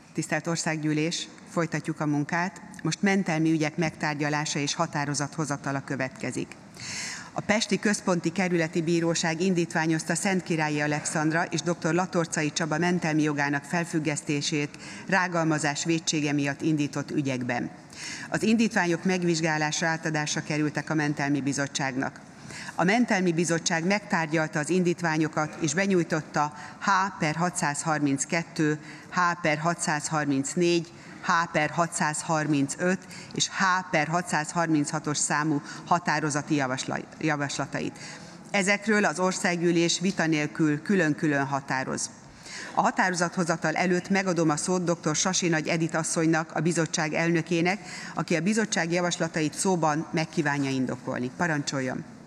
Tisztelt Országgyűlés, folytatjuk a munkát. Most mentelmi ügyek megtárgyalása és határozathozatala következik. A Pesti Központi Kerületi Bíróság indítványozta Szentkirályi Alexandra és dr. Latorcai Csaba mentelmi jogának felfüggesztését rágalmazás vétsége miatt indított ügyekben. Az indítványok megvizsgálásra átadásra kerültek a Mentelmi Bizottságnak. A Mentelmi Bizottság megtárgyalta az indítványokat és benyújtotta H/632, H/634, H/635 és H/636-os számú határozati javaslatait. Ezekről az Országgyűlés vita nélkül külön-külön határoz. A határozathozatal előtt megadom a szót dr. Sasi Nagy Edit asszonynak, a bizottság elnökének, aki a bizottság javaslatait szóban megkívánja indokolni. Parancsoljon!